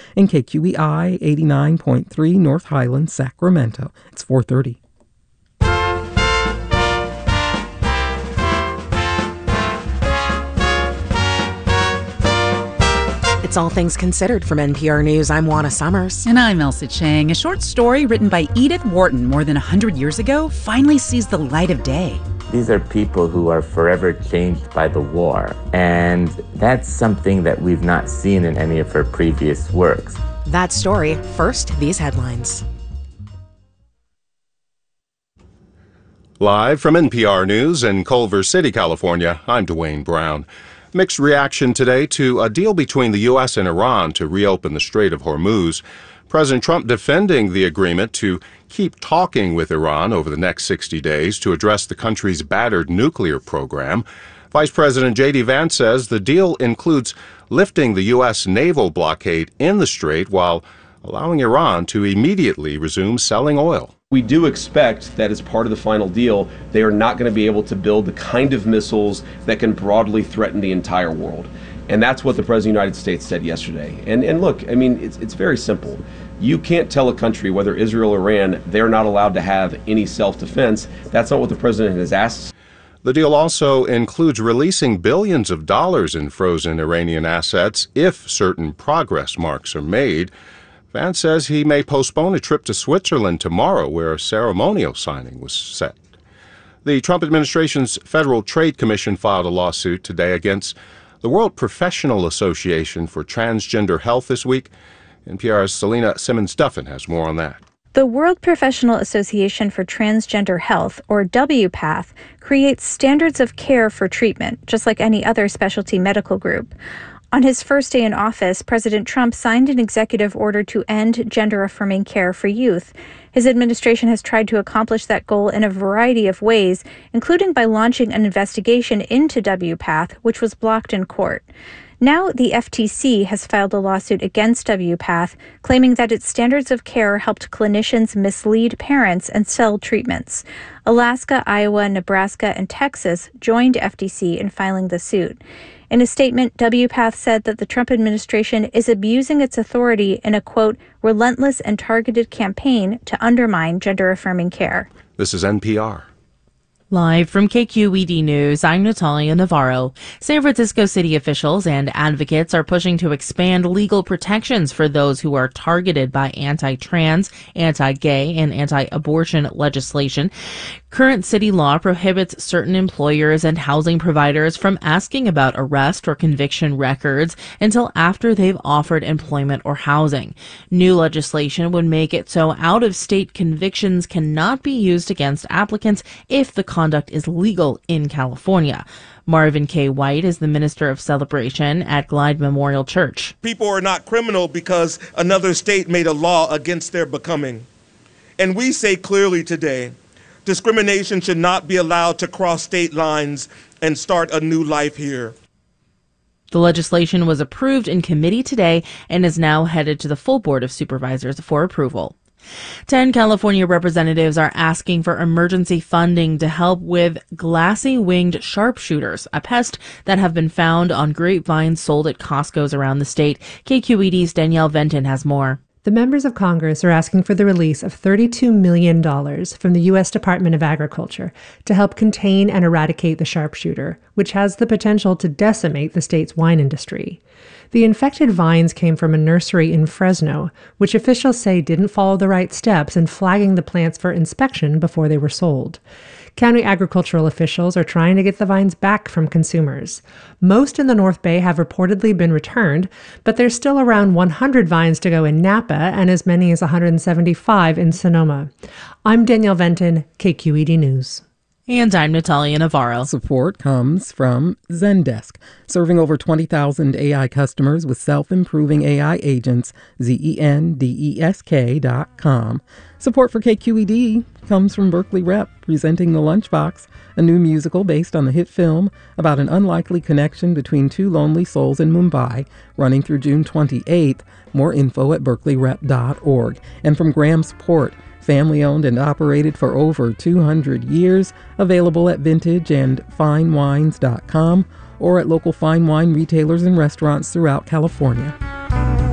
and KQEI 89.3 North Highlands, Sacramento. It's 4:30. It's All Things Considered from NPR News. I'm Juana Summers. And I'm Elsa Chang. A short story written by Edith Wharton more than 100 years ago finally sees the light of day. These are people who are forever changed by the war. And that's something that we've not seen in any of her previous works. That story. First, these headlines. Live from NPR News in Culver City, California, I'm Dwayne Brown. Mixed reaction today to a deal between the U.S. and Iran to reopen the Strait of Hormuz. President Trump defending the agreement to keep talking with Iran over the next 60 days to address the country's battered nuclear program. Vice President J.D. Vance says the deal includes lifting the U.S. naval blockade in the strait while allowing Iran to immediately resume selling oil. We do expect that as part of the final deal, they are not going to be able to build the kind of missiles that can broadly threaten the entire world. And that's what the President of the United States said yesterday. And look, I mean, it's very simple. You can't tell a country, whether Israel or Iran, they're not allowed to have any self-defense. That's not what the President has asked. The deal also includes releasing billions of dollars in frozen Iranian assets if certain progress marks are made. Vance says he may postpone a trip to Switzerland tomorrow, where a ceremonial signing was set. The Trump administration's Federal Trade Commission filed a lawsuit today against the World Professional Association for Transgender Health this week. NPR's Selena Simmons-Duffin has more on that. The World Professional Association for Transgender Health, or WPATH, creates standards of care for treatment, just like any other specialty medical group. On his first day in office, President Trump signed an executive order to end gender-affirming care for youth. His administration has tried to accomplish that goal in a variety of ways, including by launching an investigation into WPATH, which was blocked in court. Now, the FTC has filed a lawsuit against WPATH, claiming that its standards of care helped clinicians mislead parents and sell treatments. Alaska, Iowa, Nebraska, and Texas joined FTC in filing the suit. In a statement, WPATH said that the Trump administration is abusing its authority in a, quote, relentless and targeted campaign to undermine gender-affirming care. This is NPR. Live from KQED News, I'm Natalia Navarro. San Francisco city officials and advocates are pushing to expand legal protections for those who are targeted by anti-trans, anti-gay, and anti-abortion legislation. Current city law prohibits certain employers and housing providers from asking about arrest or conviction records until after they've offered employment or housing. New legislation would make it so out-of-state convictions cannot be used against applicants if the conduct is legal in California. Marvin K. White is the Minister of Celebration at Glide Memorial Church. People are not criminal because another state made a law against their becoming. And we say clearly today, discrimination should not be allowed to cross state lines and start a new life here. The legislation was approved in committee today and is now headed to the full Board of Supervisors for approval. 10 California representatives are asking for emergency funding to help with glassy-winged sharpshooters, a pest that have been found on grapevines sold at Costco's around the state. KQED's Danielle Venton has more. The members of Congress are asking for the release of $32 million from the U.S. Department of Agriculture to help contain and eradicate the sharpshooter, which has the potential to decimate the state's wine industry. The infected vines came from a nursery in Fresno, which officials say didn't follow the right steps in flagging the plants for inspection before they were sold. County agricultural officials are trying to get the vines back from consumers. Most in the North Bay have reportedly been returned, but there's still around 100 vines to go in Napa and as many as 175 in Sonoma. I'm Danielle Venton, KQED News. And I'm Natalia Navarro. Support comes from Zendesk, serving over 20,000 AI customers with self-improving AI agents, Zendesk.com. Support for KQED comes from Berkeley Rep, presenting The Lunchbox, a new musical based on the hit film about an unlikely connection between two lonely souls in Mumbai, running through June 28th. More info at berkeleyrep.org. And from Graham's Port, family-owned and operated for over 200 years, available at vintageandfinewines.com or at local fine wine retailers and restaurants throughout California.